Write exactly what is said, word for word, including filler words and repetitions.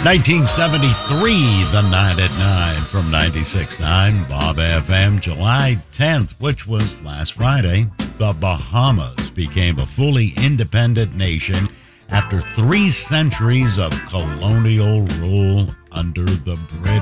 nineteen seventy-three, The Night at Nine from ninety-six point nine Bob F M. July tenth, which was last Friday, the Bahamas became a fully independent nation after three centuries of colonial rule under the British.